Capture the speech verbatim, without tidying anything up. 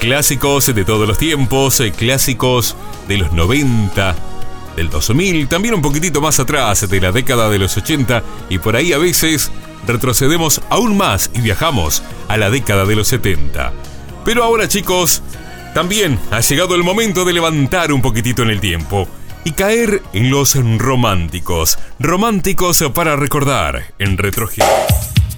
Clásicos de todos los tiempos, clásicos de los noventa, del dos mil, también un poquitito más atrás de la década de los ochenta, y por ahí a veces retrocedemos aún más y viajamos a la década de los setenta. Pero ahora, chicos, también ha llegado el momento de levantar un poquitito en el tiempo y caer en los románticos. Románticos para recordar en Retro Hits.